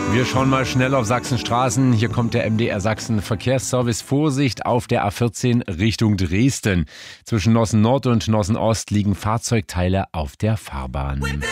Wir schauen mal schnell auf Sachsens Straßen. Hier kommt der MDR Sachsen Verkehrsservice. Vorsicht auf der A14 Richtung Dresden. Zwischen Nossen Nord und Nossen Ost liegen Fahrzeugteile auf der Fahrbahn.